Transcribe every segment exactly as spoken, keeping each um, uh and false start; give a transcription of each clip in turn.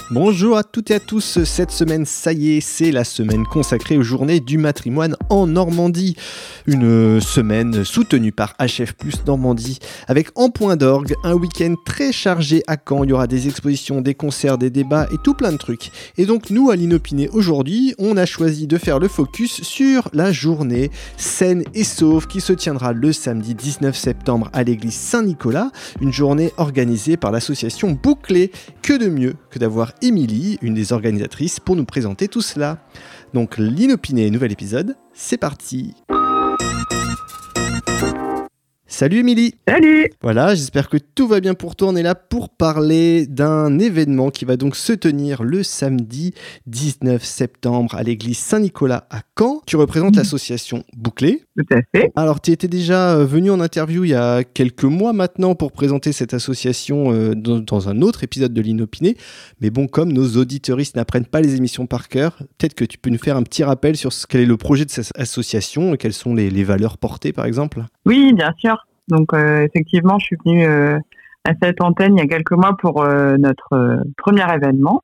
Bonjour à toutes et à tous, cette semaine, ça y est, c'est la semaine consacrée aux journées du matrimoine en Normandie. Une semaine soutenue par H F plus Normandie, avec en point d'orgue un week-end très chargé à Caen. Il y aura des expositions, des concerts, des débats et tout plein de trucs. Et donc nous, à l'Inopiné, aujourd'hui, on a choisi de faire le focus sur la journée saine et sauve qui se tiendra le samedi dix-neuf septembre à l'église Saint-Nicolas. Une journée organisée par l'association Bouclé. Que de mieux que d'avoir Émilie, une des organisatrices, pour nous présenter tout cela. Donc l'Inopiné, nouvel épisode, c'est parti. Salut Émilie. Salut. Voilà, j'espère que tout va bien pour toi. On est là pour parler d'un événement qui va donc se tenir le samedi dix-neuf septembre à l'église Saint-Nicolas à Caen. Tu représentes mmh. l'association Bouclé. Tout à fait. Alors, tu étais déjà venu en interview il y a quelques mois maintenant pour présenter cette association euh, dans, dans un autre épisode de l'Inopiné. Mais bon, comme nos auditeuristes n'apprennent pas les émissions par cœur, peut-être que tu peux nous faire un petit rappel sur ce, quel est le projet de cette association et quelles sont les, les valeurs portées, par exemple. Oui, bien sûr. Donc euh, effectivement, je suis venue euh, à cette antenne il y a quelques mois pour euh, notre euh, premier événement.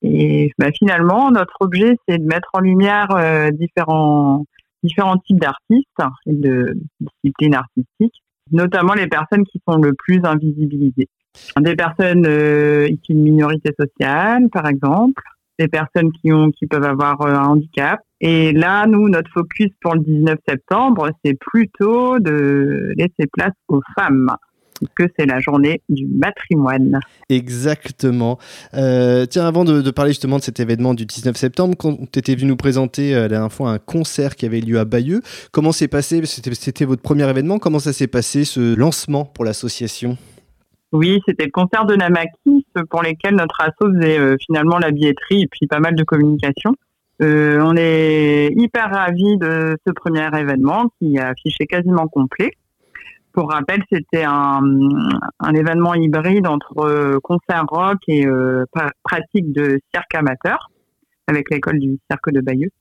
Et bah, finalement, notre objet, c'est de mettre en lumière euh, différents différents types d'artistes et de disciplines artistiques, notamment les personnes qui sont le plus invisibilisées. Des personnes euh, issues de minorités sociales, par exemple, des personnes qui ont qui peuvent avoir euh, un handicap. Et là, nous, notre focus pour le dix-neuf septembre, c'est plutôt de laisser place aux femmes, puisque c'est la journée du matrimoine. Exactement. Euh, tiens, avant de, de parler justement de cet événement du dix-neuf septembre, quand tu étais venu nous présenter euh, la dernière fois un concert qui avait lieu à Bayeux, comment s'est passé, c'était, c'était votre premier événement, comment ça s'est passé ce lancement pour l'association ? Oui, c'était le concert de Namakis pour lesquels notre asso faisait euh, finalement la billetterie et puis pas mal de communication. Euh, on est hyper ravis de ce premier événement qui a affiché quasiment complet. Pour rappel, c'était un, un événement hybride entre euh, concert rock et euh, pra- pratique de cirque amateur avec l'école du cirque de Bayeux.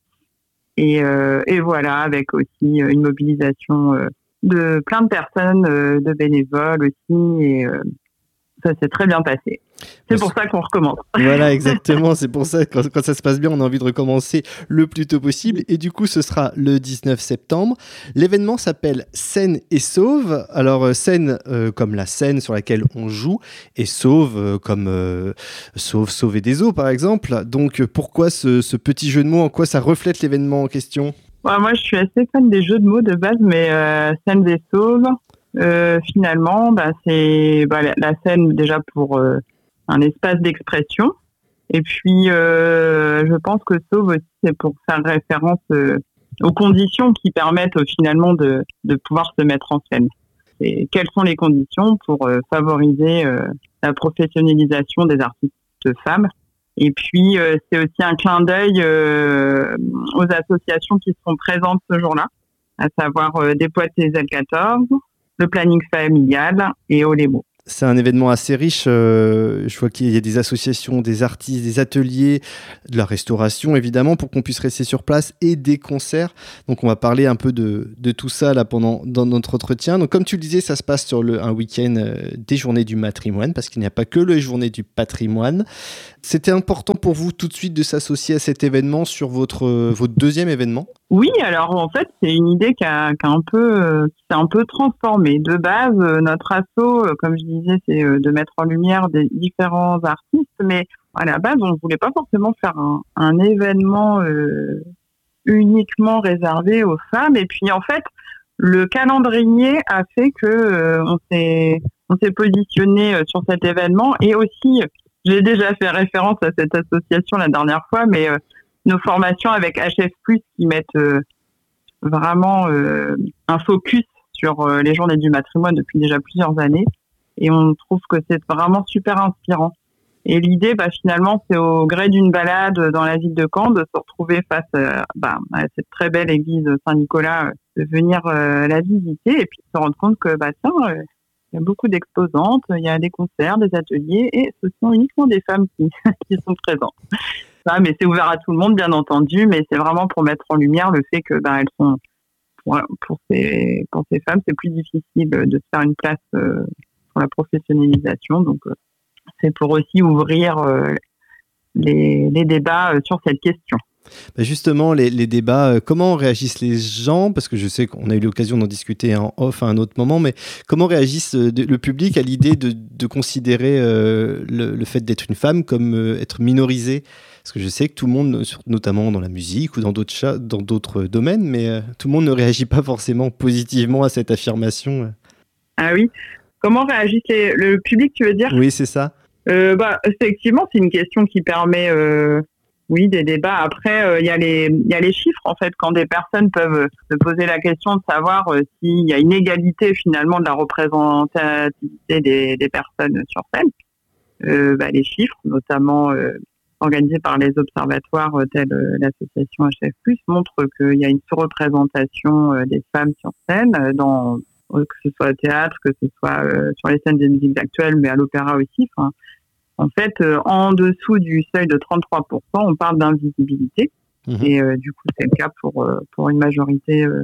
Et, euh, et voilà, avec aussi une mobilisation euh, de plein de personnes, euh, de bénévoles aussi. Et euh, ça s'est très bien passé. C'est pour ça qu'on recommence. Voilà, exactement. C'est pour ça que quand, quand ça se passe bien, on a envie de recommencer le plus tôt possible. Et du coup, ce sera le dix-neuf septembre. L'événement s'appelle Saine et Sauve. Alors, Saine euh, comme la scène sur laquelle on joue et Sauve euh, comme euh, sauve, sauver des eaux, par exemple. Donc, pourquoi ce, ce petit jeu de mots ? En quoi ça reflète l'événement en question ? Ouais, moi, je suis assez fan des jeux de mots de base, mais euh, Saine et Sauve, euh, finalement, bah, c'est bah, la, la scène déjà pour... Euh, un espace d'expression. Et puis, euh, je pense que Sauve aussi, c'est pour faire référence euh, aux conditions qui permettent euh, finalement de, de pouvoir se mettre en scène. Et quelles sont les conditions pour euh, favoriser euh, la professionnalisation des artistes femmes. Et puis, euh, c'est aussi un clin d'œil euh, aux associations qui seront présentes ce jour-là, à savoir euh, Des Poitiers L quatorze, le planning familial et Olémo. C'est un événement assez riche. Euh, je vois qu'il y a des associations, des artistes, des ateliers, de la restauration évidemment pour qu'on puisse rester sur place et des concerts. Donc on va parler un peu de, de tout ça là pendant dans notre entretien. Donc comme tu le disais, ça se passe sur le, un week-end euh, des journées du matrimoine parce qu'il n'y a pas que les journées du patrimoine. C'était important pour vous tout de suite de s'associer à cet événement sur votre, euh, votre deuxième événement ? Oui, alors en fait, c'est une idée qui, a, qui, a un peu, euh, qui s'est un peu transformée. De base, euh, notre asso, euh, comme je disais, c'est euh, de mettre en lumière des différents artistes, mais à la base, on ne voulait pas forcément faire un, un événement euh, uniquement réservé aux femmes. Et puis en fait, le calendrier a fait que euh, on s'est, on s'est positionné euh, sur cet événement. Et aussi, j'ai déjà fait référence à cette association la dernière fois, mais euh, nos formations avec H F plus qui mettent euh, vraiment euh, un focus sur euh, les journées du matrimoine depuis déjà plusieurs années. Et on trouve que c'est vraiment super inspirant. Et l'idée, bah, finalement, c'est au gré d'une balade dans la ville de Caen de se retrouver face euh, bah, à cette très belle église Saint-Nicolas, euh, de venir euh, la visiter et puis se rendre compte que bah, tiens, euh, il y a beaucoup d'exposantes, il y a des concerts, des ateliers et ce sont uniquement des femmes qui, qui sont présentes. Ça, mais c'est ouvert à tout le monde, bien entendu, mais c'est vraiment pour mettre en lumière le fait que bah, elles sont pour, pour, ces, pour ces femmes, c'est plus difficile de se faire une place euh, pour la professionnalisation. Donc, euh, c'est pour aussi ouvrir euh, les, les débats euh, sur cette question. Bah justement, les, les débats, euh, comment réagissent les gens? Parce que je sais qu'on a eu l'occasion d'en discuter en off à un autre moment, mais comment réagissent euh, de, le public à l'idée de, de considérer euh, le, le fait d'être une femme comme euh, être minorisé? Parce que je sais que tout le monde, notamment dans la musique ou dans d'autres, cha- dans d'autres domaines, mais euh, tout le monde ne réagit pas forcément positivement à cette affirmation. Ah oui. Comment réagit les, le public, tu veux dire? Oui, c'est ça. Euh, bah, effectivement, c'est une question qui permet... Euh... Oui, des débats. Après, il euh, y a les il y a les chiffres en fait. Quand des personnes peuvent se poser la question de savoir euh, s'il y a une égalité finalement de la représentativité des, des personnes sur scène, euh, bah, les chiffres, notamment euh, organisés par les observatoires euh, tels euh, l'association H F plus, montrent qu'il y a une surreprésentation euh, des femmes sur scène, euh, dans euh, que ce soit au théâtre, que ce soit euh, sur les scènes des musiques actuelles, mais à l'opéra aussi. Enfin, En fait, euh, en dessous du seuil de trente-trois pour cent, on parle d'invisibilité. Mmh. Et euh, du coup, c'est le cas pour, euh, pour une majorité euh,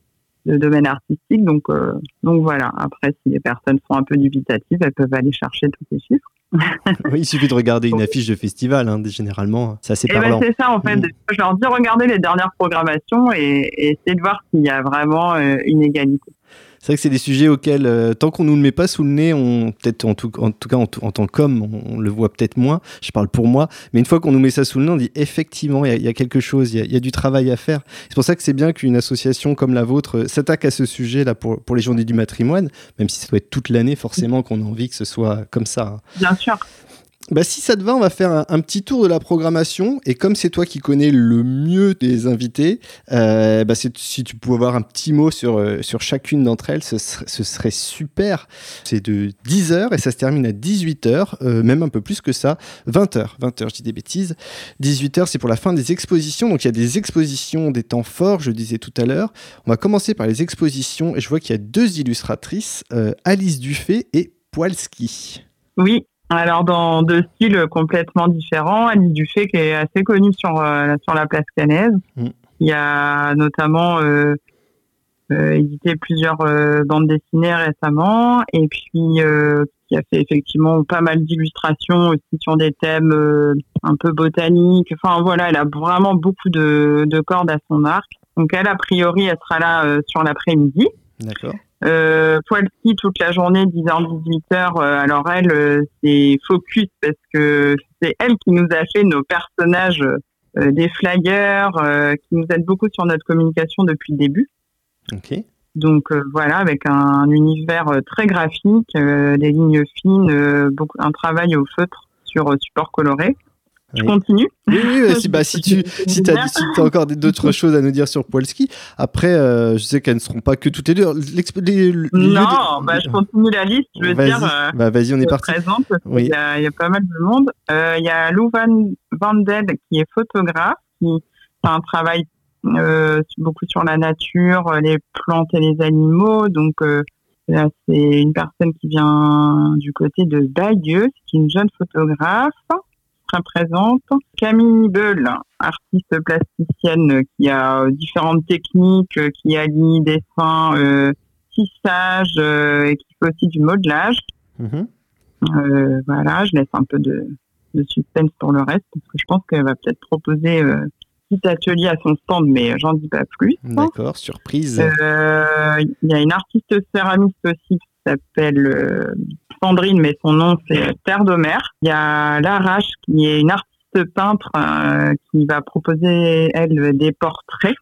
de domaines artistiques. Donc, euh, donc voilà. Après, si les personnes sont un peu dubitatives, elles peuvent aller chercher tous ces chiffres. Oui, il suffit de regarder une affiche de festival, hein, généralement. C'est assez parlant. Ben c'est ça, en fait. Mmh. Je leur dis, regardez les dernières programmations et, et essayez de voir s'il y a vraiment euh, une égalité. C'est vrai que c'est des sujets auxquels, euh, tant qu'on ne nous le met pas sous le nez, on, peut-être en tout, en tout cas en, en tant qu'homme, on, on le voit peut-être moins, je parle pour moi, mais une fois qu'on nous met ça sous le nez, on dit effectivement, il y, y a quelque chose, il y, y a du travail à faire. C'est pour ça que c'est bien qu'une association comme la vôtre euh, s'attaque à ce sujet-là pour, pour les Journées du matrimoine, même si ça doit être toute l'année forcément qu'on a envie que ce soit comme ça. Hein. Bien sûr. Bah, si ça te va, on va faire un, un petit tour de la programmation. Et comme c'est toi qui connais le mieux des invités, euh, bah c'est, si tu pouvais avoir un petit mot sur, euh, sur chacune d'entre elles, ce serait, ce serait super. C'est de dix heures et ça se termine à dix-huit heures, euh, même un peu plus que ça. vingt heures, vingt heures, je dis des bêtises. dix-huit heures, c'est pour la fin des expositions. Donc il y a des expositions, des temps forts, je disais tout à l'heure. On va commencer par les expositions et je vois qu'il y a deux illustratrices, euh, Alice Dufay et Poilski. Oui. Alors, dans deux styles complètement différents, Alice Dufay, qui est assez connue sur, euh, sur la place Canaise. Mm. Il y a notamment euh, euh, édité plusieurs euh, bandes dessinées récemment, et puis euh, qui a fait effectivement pas mal d'illustrations aussi sur des thèmes euh, un peu botaniques. Enfin, voilà, elle a vraiment beaucoup de, de cordes à son arc. Donc, elle, a priori, elle sera là euh, sur l'après-midi. D'accord. Euh, Poilski toute la journée, dix heures dix-huit heures. Euh, alors elle, euh, c'est focus parce que c'est elle qui nous a fait nos personnages euh, des flyers, euh, qui nous aide beaucoup sur notre communication depuis le début. Ok. Donc euh, voilà, avec un, un univers euh, très graphique, euh, des lignes fines, euh, beaucoup, un travail au feutre sur euh, support coloré. Je oui. continue. Oui, oui, bah, si, bah, si tu si as, si t'as encore d'autres choses à nous dire sur Poilski, après, euh, je sais qu'elles ne seront pas que toutes les deux. Les, les, non, de... bah, je continue la liste, je veux vas-y. dire. Euh, bah, vas-y, on est parti. Présente, oui. Il y, a, il y a pas mal de monde. Euh, il y a Lou Van Vandel qui est photographe, qui fait un travail euh, beaucoup sur la nature, les plantes et les animaux. Donc, euh, là, c'est une personne qui vient du côté de Bayeux, qui est une jeune photographe. Présente. Camille Beul, artiste plasticienne qui a différentes techniques, qui allie dessin, euh, tissage euh, et qui fait aussi du modelage. Mm-hmm. Euh, voilà, je laisse un peu de, de suspense pour le reste parce que je pense qu'elle va peut-être proposer euh, un petit atelier à son stand, mais j'en dis pas plus. D'accord, surprise. Euh, il y a une artiste céramiste aussi qui s'appelle euh, Sandrine, mais son nom c'est Terre de Mer. Il y a Larache qui est une artiste peintre euh, qui va proposer elle des portraits.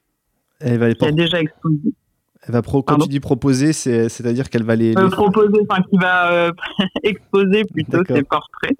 Elle va les qui a déjà exposé. Elle va pro- quand tu dis proposer, c'est, c'est-à-dire qu'elle va les, euh, les... proposer, enfin qui va euh, exposer plutôt D'accord. ses portraits.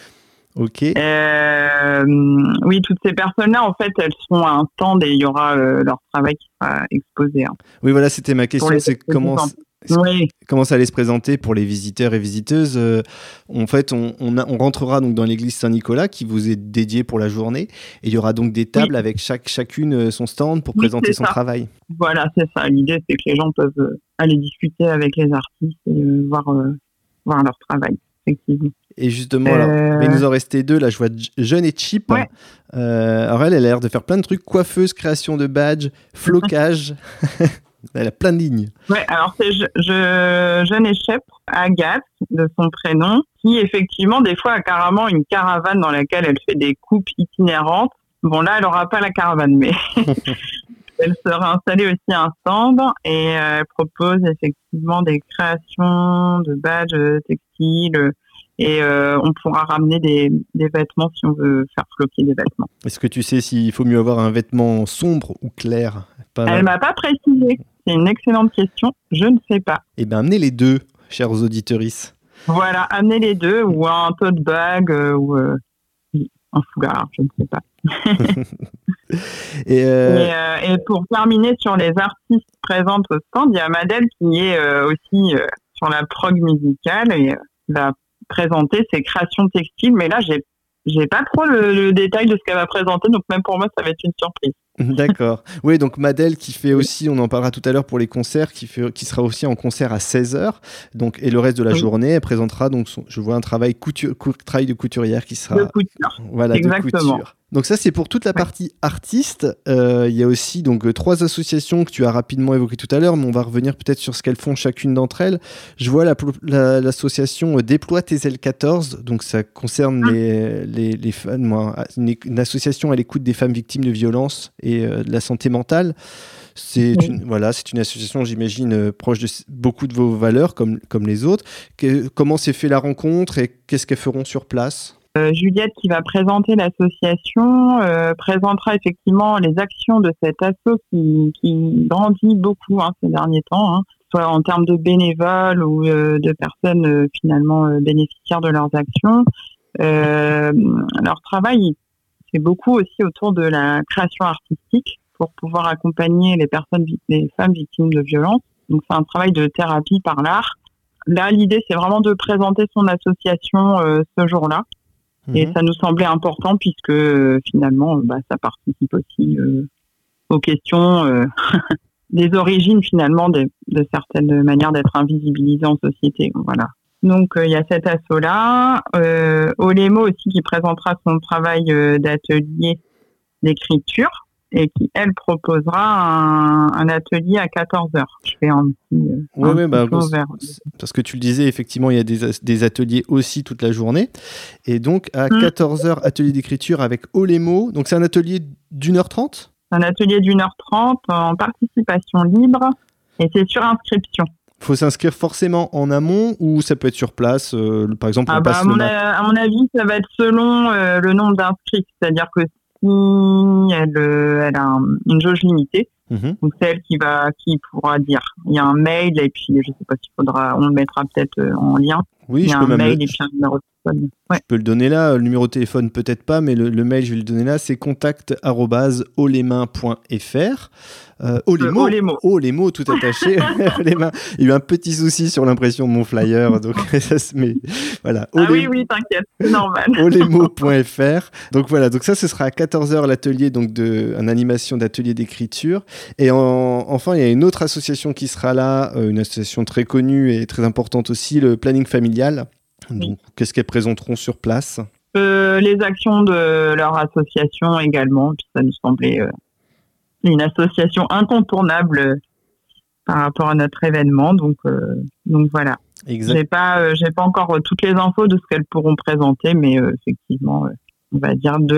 Ok. Euh, oui, toutes ces personnes-là, en fait, elles sont à un stand et il y aura euh, leur travail qui sera exposé. Hein. Oui, voilà, c'était ma question. C'est comment, oui. comment ça allait se présenter pour les visiteurs et visiteuses. Euh, en fait, on, on, a, on rentrera donc dans l'église Saint-Nicolas qui vous est dédiée pour la journée. Et il y aura donc des tables oui. avec chaque, chacune son stand pour oui, présenter son ça. travail. Voilà, c'est ça. L'idée, c'est que les gens peuvent aller discuter avec les artistes et euh, voir, euh, voir leur travail, effectivement. Et justement, alors, euh... il nous en restait deux. Là, je vois Jeune et Cheap. Ouais. Euh, alors, elle, elle a l'air de faire plein de trucs. Coiffeuse, création de badges, flocage. Elle a plein de lignes. Ouais, alors c'est je, je, Jeune et Chèpre, Agathe, de son prénom, qui effectivement, des fois, a carrément une caravane dans laquelle elle fait des coupes itinérantes. Bon, là, elle n'aura pas la caravane, mais elle sera installée aussi un stand et euh, elle propose effectivement des créations de badges textiles et euh, on pourra ramener des, des vêtements si on veut faire floquer des vêtements. Est-ce que tu sais s'il faut mieux avoir un vêtement sombre ou clair? Pas Elle m'a pas précisé. C'est une excellente question. Je ne sais pas. Eh bien, amenez les deux, chers auditeuristes. Voilà, amenez les deux ou un tote bag euh, ou euh, un foulard, je ne sais pas. et, euh... et, euh, et pour terminer sur les artistes présentes au stand, il y a Madel qui est euh, aussi euh, sur la prog musicale et euh, va présenter ses créations textiles. Mais là, j'ai j'ai pas trop le, le détail de ce qu'elle va présenter, donc même pour moi, ça va être une surprise. D'accord. Oui, donc Madel qui fait aussi, on en parlera tout à l'heure pour les concerts, qui, fait, qui sera aussi en concert à seize heures. Donc, et le reste de la oui. journée, elle présentera, donc, son, je vois un travail, couture, cou, travail de couturière qui sera... De couture. Voilà, exactement. De couture. Donc ça, c'est pour toute la partie artiste. Euh, il y a aussi donc trois associations que tu as rapidement évoquées tout à l'heure, mais on va revenir peut-être sur ce qu'elles font chacune d'entre elles. Je vois la, la, l'association Déploie tes ailes quatorze, donc ça concerne ah. les, les, les femmes, moi, une, une association à l'écoute des femmes victimes de violences et euh, de la santé mentale. C'est oui. une, voilà, c'est une association, j'imagine, euh, proche de beaucoup de vos valeurs, comme, comme les autres. Que, comment s'est fait la rencontre et qu'est-ce qu'elles feront sur place ? Euh, Juliette, qui va présenter l'association, euh, présentera effectivement les actions de cet asso qui, qui grandit beaucoup hein, ces derniers temps, hein, soit en termes de bénévoles ou euh, de personnes euh, finalement euh, bénéficiaires de leurs actions. Euh, leur travail, c'est beaucoup aussi autour de la création artistique pour pouvoir accompagner les personnes, les femmes victimes de violences. Donc c'est un travail de thérapie par l'art. Là, l'idée, c'est vraiment de présenter son association euh, ce jour-là. Et mmh. ça nous semblait important puisque euh, finalement, bah, ça participe aussi euh, aux questions euh, des origines finalement de, de certaines manières d'être invisibilisées en société. Voilà. Donc il euh, y a cet asso-là. Euh, Olemo aussi qui présentera son travail euh, d'atelier d'écriture et qui, elle, proposera un, un atelier à quatorze heures. Je fais un petit, euh, ouais, un ouais, petit bah, peu vers... Parce que tu le disais, effectivement, il y a des, des ateliers aussi toute la journée. Et donc, à mmh. quatorze heures, atelier d'écriture avec Olemo. Donc, c'est un atelier d'une heure trente ? Un atelier d'une heure trente en participation libre et c'est sur inscription. Il faut s'inscrire forcément en amont ou ça peut être sur place, euh, par exemple on ah bah, passe à, mon le a, à mon avis, ça va être selon euh, le nombre d'inscrits. C'est-à-dire que si elle, euh, elle a un, une jauge limitée, mmh. donc c'est elle qui va, qui pourra dire. Il y a un mail et puis je sais pas s'il faudra, on le mettra peut-être euh, en lien. Oui, il y je a peux un même mail le... et puis un numéro de téléphone. Ouais. Je peux le donner là, le numéro de téléphone peut-être pas, mais le, le mail je vais le donner là, c'est contact arobase olemain point f r. Euh, Olemo, Olemo. Olemo, tout attaché. Il y a eu un petit souci sur l'impression de mon flyer, donc ça se met. Voilà. Olemo. Ah oui, oui, t'inquiète, c'est normal. olemo point f r. Donc voilà, donc ça, ce sera à quatorze heures l'atelier, donc de, une animation d'atelier d'écriture. Et en, enfin, il y a une autre association qui sera là, euh, une association très connue et très importante aussi, le Planning Familial. Donc, oui. Qu'est-ce qu'elles présenteront sur place ? euh, Les actions de leur association également, puis ça nous semblait euh, une association incontournable euh, par rapport à notre événement. Donc, euh, donc voilà. Exact. J'ai pas, euh, j'ai pas encore euh, toutes les infos de ce qu'elles pourront présenter, mais euh, effectivement, euh, on va dire de